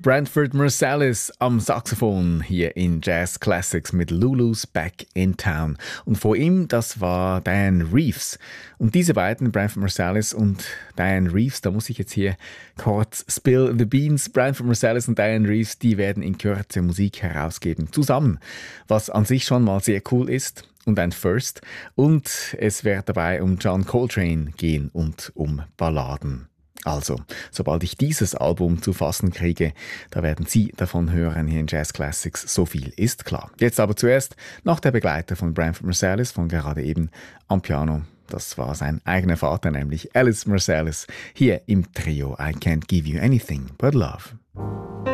Branford Marsalis am Saxophon hier in Jazz Classics mit Lulu's Back in Town. Und vor ihm, das war Diane Reeves. Und diese beiden, Branford Marsalis und Diane Reeves, da muss ich jetzt hier kurz spill the beans. Branford Marsalis und Diane Reeves, die werden in Kürze Musik herausgeben. Zusammen, was an sich schon mal sehr cool ist. Und ein First. Und es wird dabei um John Coltrane gehen und um Balladen. Also, sobald ich dieses Album zu fassen kriege, da werden Sie davon hören hier in Jazz Classics. So viel ist klar. Jetzt aber zuerst noch der Begleiter von Branford Marsalis, von gerade eben am Piano. Das war sein eigener Vater, nämlich Ellis Marsalis, hier im Trio I Can't Give You Anything But Love.